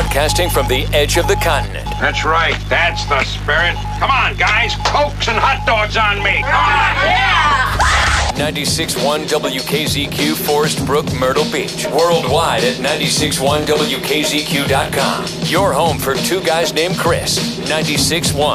broadcasting from the edge of the continent. That's right. That's the spirit. Come on, guys. Cokes and hot dogs on me. Come on. Yeah! 96.1 WKZQ, Forest Brook, Myrtle Beach. Worldwide at 96.1WKZQ.com. Your home for two guys named Chris. 96.1